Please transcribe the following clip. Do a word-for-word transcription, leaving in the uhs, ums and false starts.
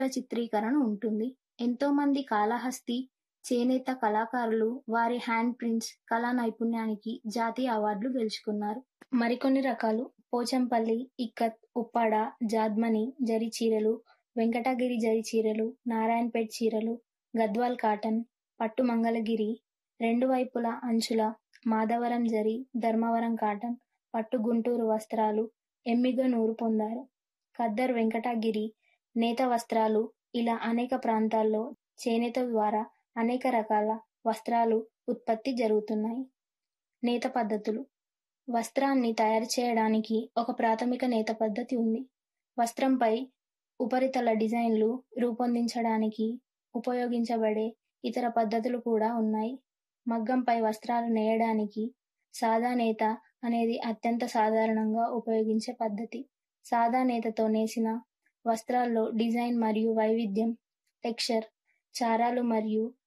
చిత్రీకరణ ఉంటుంది. ఎంతోమంది కాళహస్తి, చేనేత కళాకారులు వారి హ్యాండ్ ప్రింట్స్, కళా నైపుణ్యానికి జాతీయ అవార్డులు గెలుచుకున్నారు. మరికొన్ని రకాలు: పోచంపల్లి, ఇక్కత్, ఉప్పాడ, జాద్మని జరీ చీరలు, వెంకటగిరి జరీ చీరలు, నారాయణపేట్ చీరలు, గద్వాల్ కాటన్, పట్టు మంగళగిరి, రెండు వైపులా అంచుల, మాధవరం జరీ, ధర్మవరం కాటన్, పట్టు గుంటూరు వస్త్రాలు, ఎమ్మిగ నూరు పొందారు, ఖద్దర్ వెంకటగిరి నేత వస్త్రాలు. ఇలా అనేక ప్రాంతాల్లో చేనేత ద్వారా అనేక రకాల వస్త్రాలు ఉత్పత్తి జరుగుతున్నాయి. నేత పద్ధతులు: వస్త్రాన్ని తయారు చేయడానికి ఒక ప్రాథమిక నేత పద్ధతి ఉంది. వస్త్రంపై ఉపరితల డిజైన్లు రూపొందించడానికి ఉపయోగించబడే ఇతర పద్ధతులు కూడా ఉన్నాయి. మగ్గంపై వస్త్రాలు నేయడానికి సాదా నేత అనేది అత్యంత సాధారణంగా ఉపయోగించే పద్ధతి. సాదా నేతతో నేసిన వస్త్రాల్లో డిజైన్ మరియు వైవిధ్యం, టెక్స్చర్, చారాలు మరియు